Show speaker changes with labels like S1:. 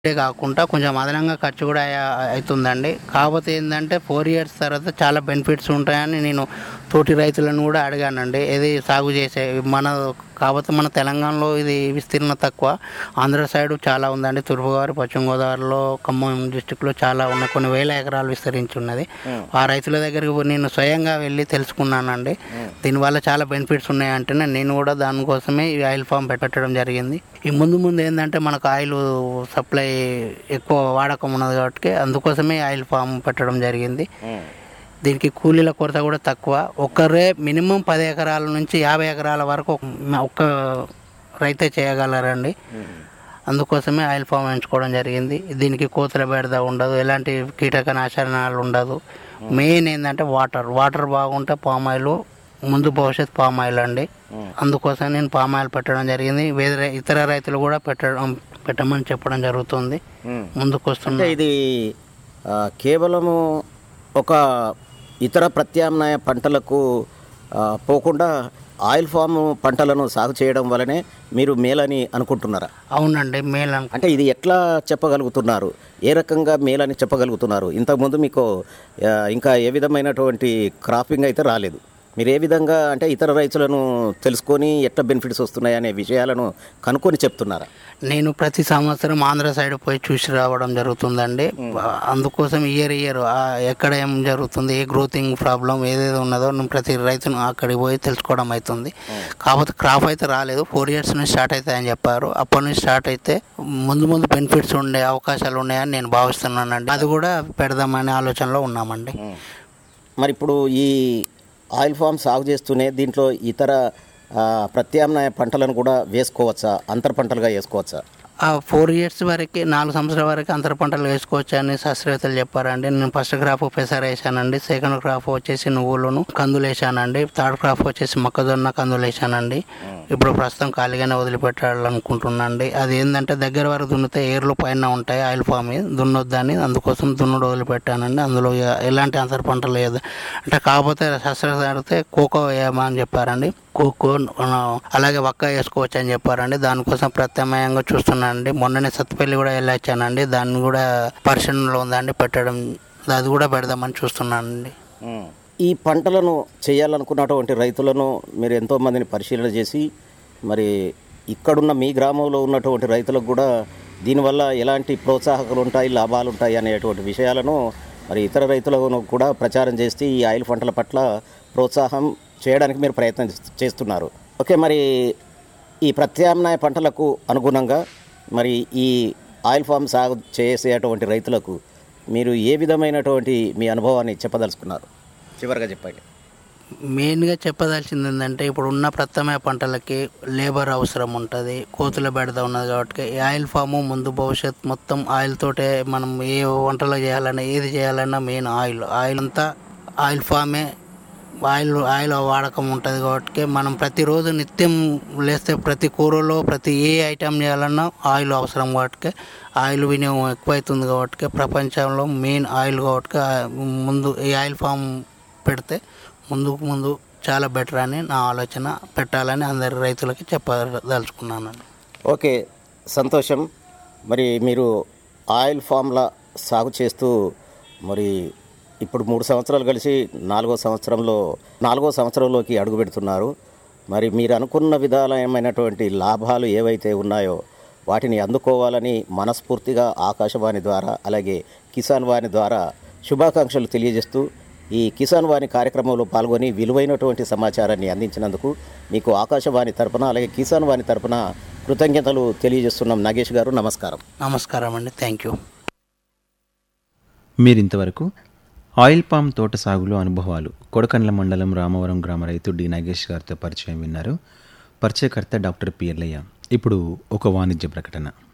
S1: కాకుండా కొంచెం అదనంగా ఖర్చు కూడా అవుతుందండి. కాకపోతే ఏంటంటే 4 ఇయర్స్ తర్వాత చాలా బెనిఫిట్స్ ఉంటాయని నేను తోటి రైతులను కూడా అడిగానండి. ఇది సాగు చేసే కాకపోతే మన తెలంగాణలో ఇది విస్తీర్ణం తక్కువ. ఆంధ్ర సైడ్ చాలా ఉందండి. తూర్పుగోదావరి, పశ్చిమ గోదావరిలో, ఖమ్మం డిస్టిక్లో చాలా ఉన్నాయి. కొన్ని వేల ఎకరాలు విస్తరించి ఉన్నది. ఆ రైతుల దగ్గరికి నేను స్వయంగా వెళ్ళి తెలుసుకున్నానండి. దీనివల్ల చాలా బెనిఫిట్స్ ఉన్నాయంటేనే నేను కూడా దానికోసమే ఈ ఆయిల్ ఫామ్ పెట్టడం జరిగింది. ఈ ముందు ఏంటంటే మనకు ఆయిల్ సప్లై ఎక్కువ వాడకం ఉన్నది కాబట్టి అందుకోసమే ఆయిల్ ఫామ్ పెట్టడం జరిగింది. దీనికి కూలీల కొరత కూడా తక్కువ. ఒక్కరే మినిమం 10 ఎకరాల నుంచి 50 ఎకరాల వరకు ఒక్క రైతే చేయగలరండి. అందుకోసమే ఆయిల్ ఫామ్ ఎంచుకోవడం జరిగింది. దీనికి కోతుల బెడద ఉండదు, ఎలాంటి కీటకనాశనాలు ఉండదు. మెయిన్ ఏంటంటే వాటర్ బాగుంటే పామ్ ఆయిల్ ముందు భవిష్యత్ పామ్ ఆయిల్ అండి. అందుకోసం నేను పామ్ ఆయిల్ పెట్టడం జరిగింది. వేరే ఇతర రైతులు కూడా పెట్టమని చెప్పడం జరుగుతుంది. ముందుకు వస్తున్నా.
S2: ఇది కేవలము ఒక ఇతర ప్రత్యామ్నాయ పంటలకు పోకుండా ఆయిల్ ఫామ్ పంటలను సాగు చేయడం వల్లనే మీరు మేలని అనుకుంటున్నారా?
S1: అవునండి, మేలు.
S2: అంటే ఇది ఎట్లా చెప్పగలుగుతున్నారు? ఏ రకంగా మేలని చెప్పగలుగుతున్నారు? ఇంతకుముందు మీకు ఇంకా ఏ విధమైనటువంటి క్రాపింగ్ అయితే రాలేదు. మీరు ఏ విధంగా అంటే ఇతర రైతులను తెలుసుకొని ఎట్లా బెనిఫిట్స్ వస్తున్నాయి అనే విషయాలను కనుక్కొని చెప్తున్నారా?
S1: నేను ప్రతి సంవత్సరం ఆంధ్ర సైడ్ పోయి చూసి రావడం జరుగుతుందండి. అందుకోసం ఇయర్ ఎక్కడ ఏం జరుగుతుంది, ఏ గ్రోతింగ్ ప్రాబ్లం ఏదేదో ఉన్నదో నేను ప్రతి రైతును అక్కడికి పోయి తెలుసుకోవడం అవుతుంది. కాకపోతే క్రాప్ అయితే రాలేదు. 4 ఇయర్స్ నుంచి స్టార్ట్ అవుతాయని చెప్పారు. అప్పటి నుంచి స్టార్ట్ అయితే ముందు బెనిఫిట్స్ ఉండే అవకాశాలు ఉన్నాయని నేను భావిస్తున్నానండి. అది కూడా పెడదామనే ఆలోచనలో ఉన్నామండి.
S2: మరి ఇప్పుడు ఈ ఆయిల్ ఫామ్ సాగు చేస్తూనే దీంట్లో ఇతర ప్రత్యామ్నాయ పంటలను కూడా వేసుకోవచ్చా? అంతర పంటలుగా వేసుకోవచ్చా?
S1: 4 ఇయర్స్ వరకు, 4 సంవత్సరాల వరకు అంతర పంటలు వేసుకోవచ్చు అని శాస్త్రవేత్తలు చెప్పారండి. నేను ఫస్ట్ క్రాప్ పెసర వేసానండి. సెకండ్ క్రాప్ వచ్చేసి నువ్వులను, కందులు వేసానండి. థర్డ్ క్రాప్ వచ్చేసి మొక్కజొన్న, కందులు వేసానండి. ఇప్పుడు ప్రస్తుతం ఖాళీగానే వదిలిపెట్టాలనుకుంటున్నానండి. అది ఏంటంటే దగ్గర వరకు దున్నితే ఏర్లు పైన ఉంటాయి, ఆయిల్ ఫామ్ దున్నొద్దని అందుకోసం దున్నుడు వదిలిపెట్టానండి. అందులో ఎలాంటి అంతర పంటలు లేదు అంటే. కాకపోతే శాస్త్రవేత్త కోకో వేయమని చెప్పారండి. కోకో అలాగే వక్క వేసుకోవచ్చు అని చెప్పారండి. దానికోసం ప్రత్యామ్నాయంగా చూస్తున్నానండి. మొన్ననే సత్తుపల్లి కూడా వెళ్ళొచ్చానండి. దాన్ని కూడా పరిశీలనలో ఉందండి పెట్టడం. అది కూడా పెడదామని చూస్తున్నానండి.
S2: ఈ పంటలను చేయాలనుకున్నటువంటి రైతులను మీరు ఎంతోమందిని పరిశీలన చేసి మరి ఇక్కడున్న మీ గ్రామంలో ఉన్నటువంటి రైతులకు కూడా దీనివల్ల ఎలాంటి ప్రోత్సాహకాలు ఉంటాయి, లాభాలు ఉంటాయి అనేటువంటి విషయాలను మరి ఇతర రైతులను కూడా ప్రచారం చేసి ఈ ఆయిల్ పంటల పట్ల ప్రోత్సాహం చేయడానికి మీరు ప్రయత్నం చేస్తున్నారు. ఓకే, మరి ఈ ప్రత్యామ్నాయ పంటలకు అనుగుణంగా మరి ఈ ఆయిల్ ఫామ్ సాగు చేసేటువంటి రైతులకు మీరు ఏ విధమైనటువంటి మీ అనుభవాన్ని చెప్పదలుచుకున్నారు? చివరిగా చెప్పండి.
S1: మెయిన్గా చెప్పదలసింది ఏంటంటే, ఇప్పుడు ఉన్న ప్రత్యామ్నాయ పంటలకి లేబర్ అవసరం ఉంటుంది, కోతుల బెడద ఉన్నది కాబట్టి ఈ ఆయిల్ ఫాము ముందు భవిష్యత్ మొత్తం ఆయిల్ తోటే మనం ఏ వంటలు చేయాలన్నా ఏది చేయాలన్నా మెయిన్ ఆయిల్ అంతా ఆయిల్ ఫామే. ఆయిల్ వాడకం ఉంటుంది కాబట్టి మనం ప్రతిరోజు నిత్యం లేస్తే ప్రతి కూరలో ప్రతి ఏ ఐటెం చేయాలన్నా ఆయిల్ అవసరం కాబట్టి ఆయిల్ వినియోగం ఎక్కువైతుంది కాబట్టి ప్రపంచంలో మెయిన్ ఆయిల్ కాబట్టి ముందు ఈ ఆయిల్ ఫామ్ పెడితే ముందు చాలా బెటర్ అని నా ఆలోచన. పెట్టాలని అందరి రైతులకి చెప్పదలుచుకున్నాను.
S2: ఓకే, సంతోషం. మరి మీరు ఆయిల్ ఫామ్ల సాగు చేస్తూ మరి ఇప్పుడు 3 సంవత్సరాలు కలిసి 4వ సంవత్సరంలోకి అడుగు పెడుతున్నారు. మరి మీరు అనుకున్న విధాలమైనటువంటి లాభాలు ఏవైతే ఉన్నాయో వాటిని అందుకోవాలని మనస్ఫూర్తిగా ఆకాశవాణి ద్వారా అలాగే కిసాన్ వాణి ద్వారా శుభాకాంక్షలు తెలియజేస్తూ ఈ కిసాన్ వాణి కార్యక్రమంలో పాల్గొని విలువైనటువంటి సమాచారాన్ని అందించినందుకు మీకు ఆకాశవాణి తరపున అలాగే కిసాన్ వాణి తరపున కృతజ్ఞతలు తెలియజేస్తున్నాం. నాగేష్ గారు, నమస్కారం.
S1: నమస్కారం అండి, థ్యాంక్ యూ.
S3: మీరింతవరకు ఆయిల్ పామ్ తోట సాగులో అనుభవాలు కొడకండ్ల మండలం రామవరం గ్రామ రైతు డి నాగేష్ గారితో పరిచయం విన్నారు. పరిచయకర్త డాక్టర్ పి ఎల్లయ్య. ఇప్పుడు ఒక వాణిజ్య ప్రకటన.